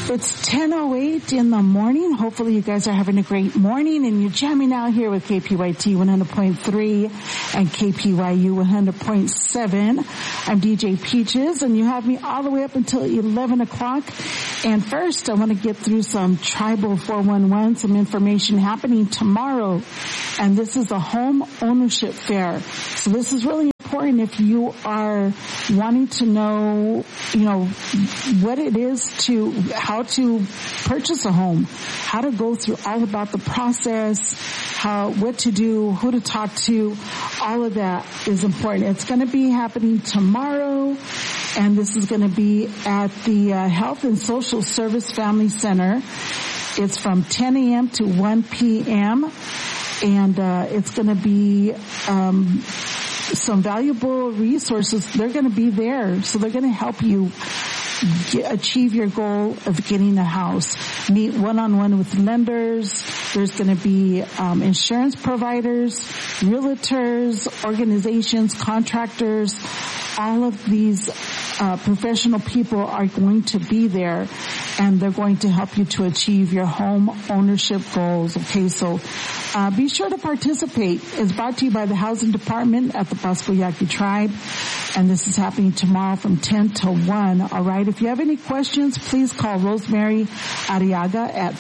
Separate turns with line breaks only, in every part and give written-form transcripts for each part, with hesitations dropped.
It's 10:08 in the morning. Hopefully you guys are having a great morning and you're jamming out here with KPYT 100.3 and KPYU 100.7. I'm DJ Peaches and you have me all the way up until 11 o'clock. And first I want to get through some Tribal 411, some information happening tomorrow. And this is a home ownership fair. So this is really important if you are wanting to know, what it is how to purchase a home, how to go through all about the process, what to do, who to talk to, all of that is important. It's going to be happening tomorrow, and this is going to be at the Health and Social Service Family Center. It's from 10 a.m. to 1 p.m., and it's going to be some valuable resources. They're going to be there, so they're going to help you achieve your goal of getting a house. Meet one-on-one with lenders. There's going to be insurance providers, realtors, organizations, contractors. All of these professional people are going to be there, and they're going to help you to achieve your home ownership goals. Okay, so be sure to participate. It's brought to you by the Housing Department at the Pasco Yaqui Tribe, and this is happening tomorrow from 10 to 1. All right, if you have any questions, please call Rosemary Arriaga at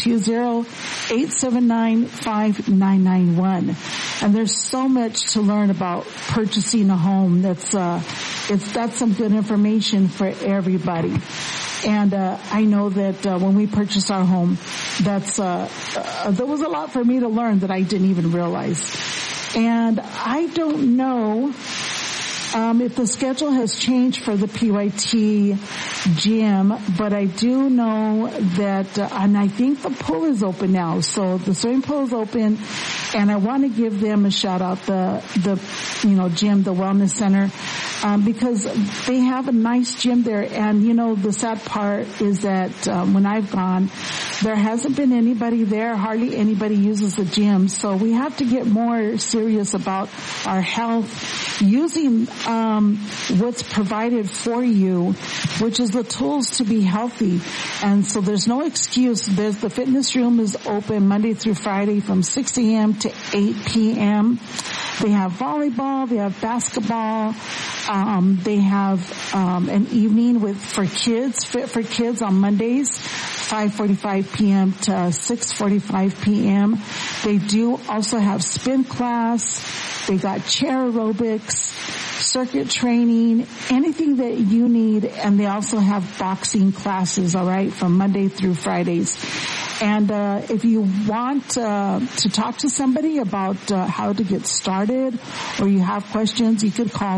520-879-5991. And there's so much to learn about purchasing a home. That's some good information for everybody. And I know that when we purchased our home, there was a lot for me to learn that I didn't even realize. And I don't know if the schedule has changed for the PYT gym, but I do know that, and I think the pool is open now. So the swimming pool is open, and I want to give them a shout out, the gym, the wellness center, because they have a nice gym there. And the sad part is that when I've gone, there hasn't been anybody there. Hardly anybody uses the gym. So we have to get more serious about our health, using what's provided for you, which is the tools to be healthy. And so there's no excuse. The fitness room is open Monday through Friday from 6 a.m. to 8 p.m. They have volleyball, they have basketball, they have an evening for kids, Fit for Kids on Mondays, 5:45 p.m. to 6:45 p.m. They do also have spin class. They got chair aerobics, circuit training, anything that you need. And they also have boxing classes, all right, from Monday through Fridays. And if you want to talk to somebody about how to get started, or you have questions, you could call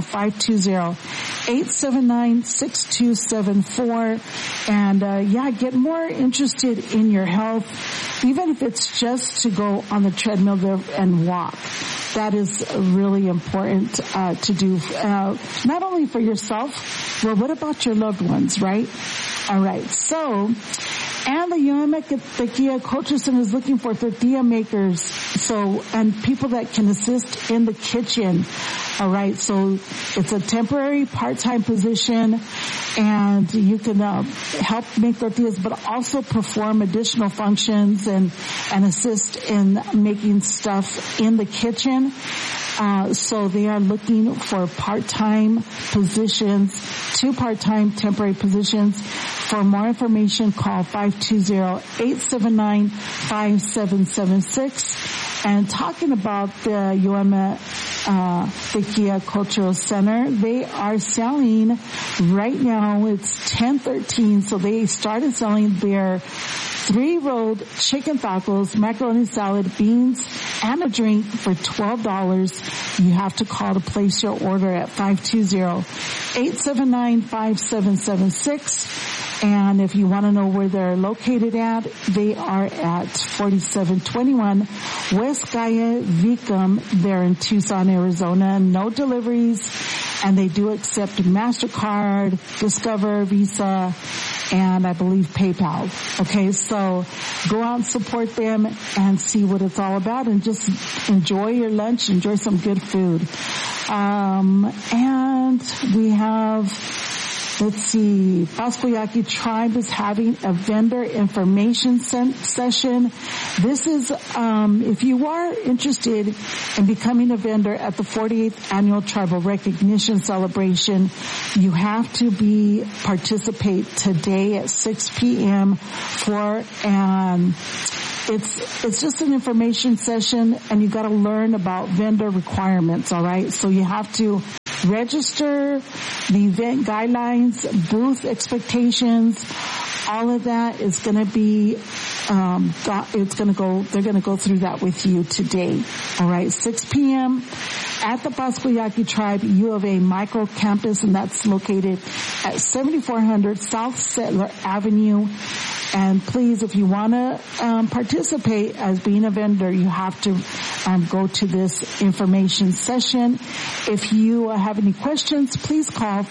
520-879-6274. And get more interested in your health, even if it's just to go on the treadmill there and walk. That is really important to do, not only for yourself, but what about your loved ones, right? All right, so, and the UMA Tequila Culture Center is looking for tortilla makers, and people that can assist in the kitchen. All right, so it's a temporary part-time position, and you can help make tortillas, but also perform additional functions and assist in making stuff in the kitchen. So they are looking for part-time positions, 2 part-time temporary positions. For more information, call 520-879-5776. And talking about the UMA Tequila Cultural Center, they are selling right now, it's 10/13, so they started selling their 3-rolled chicken tacos, macaroni salad, beans, and a drink for $12. You have to call to place your order at 520-879-5776. And if you want to know where they're located at, they are at 4721 West Gaia Vicum. They're in Tucson, Arizona. No deliveries, and they do accept MasterCard, Discover, Visa, and I believe PayPal. Okay, so go out and support them and see what it's all about, and just enjoy your lunch, enjoy some good food. And we have Let's see. Pasco Yaqui Tribe is having a vendor information session. This is, if you are interested in becoming a vendor at the 48th Annual Tribal Recognition Celebration, you have to participate today at 6 p.m. It's just an information session, and you got to learn about vendor requirements, all right? So you have to register, the event guidelines, booth expectations, all of that is going to be, they're going to go through that with you today. All right, 6 p.m. at the Pasco Yaqui Tribe U of A micro campus, and that's located at 7400 South Settler Avenue. And please, if you want to participate as being a vendor, you have to go to this information session. If you have any questions, please call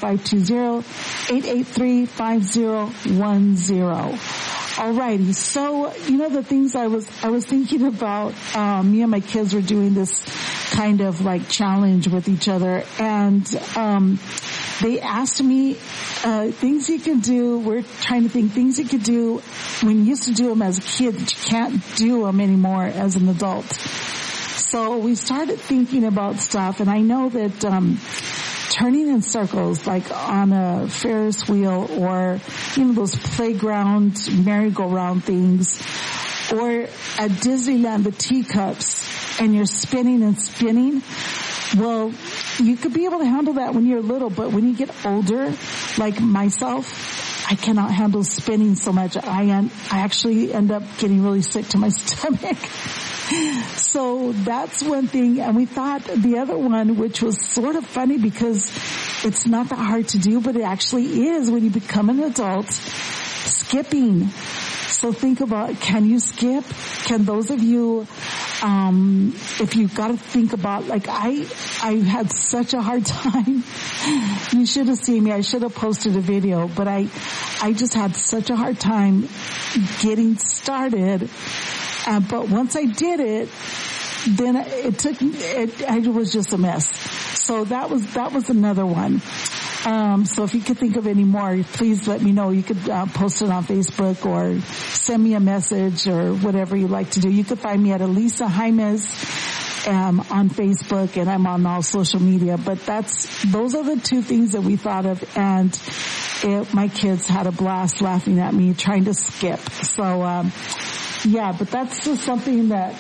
520-883-5010. Alrighty, so the things I was thinking about. Me and my kids were doing this kind of like challenge with each other, and they asked me things you can do. We're trying to think things you could do when you used to do them as a kid that you can't do them anymore as an adult. So we started thinking about stuff, and I know that turning in circles, like on a Ferris wheel, or those playground merry-go-round things, or at Disneyland, the teacups, and you're spinning and spinning. Well, you could be able to handle that when you're little, but when you get older, like myself, I cannot handle spinning so much. I actually end up getting really sick to my stomach. So that's one thing. And we thought the other one, which was sort of funny because it's not that hard to do, but it actually is when you become an adult, skipping. So think about, can you skip? Can those of you, if you've got to think about, like I had such a hard time. You should have seen me. I should have posted a video, but I just had such a hard time getting started. But once I did it, then it was just a mess. So that was another one. So if you could think of any more, please let me know. You could post it on Facebook or send me a message or whatever you like to do. You could find me at Elisa Jaimes on Facebook, and I'm on all social media. But those are the two things that we thought of, and my kids had a blast laughing at me trying to skip. So yeah, but that's just something that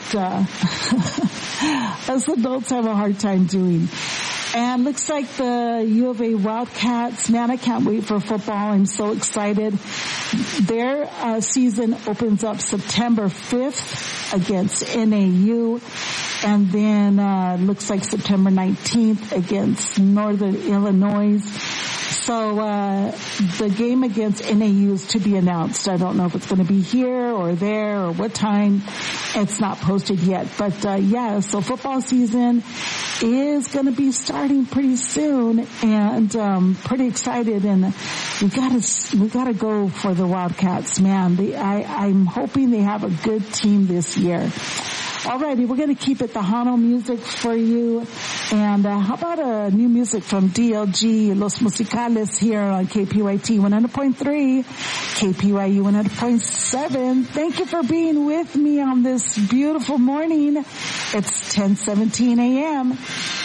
us adults have a hard time doing. And looks like the U of A Wildcats, man, I can't wait for football. I'm so excited. Their season opens up September 5th against NAU. And then looks like September 19th against Northern Illinois. So the game against NAU is to be announced. I don't know if it's going to be here or there or what time. It's not posted yet. But yeah, so football season is going to be starting pretty soon, and pretty excited. And we gotta go for the Wildcats, man. I'm hoping they have a good team this year. Alrighty, we're going to keep it the Hano music for you. And how about a new music from DLG, Los Musicales, here on KPYT 100.3, KPYU 100.7. Thank you for being with me on this beautiful morning. It's 10:17 a.m.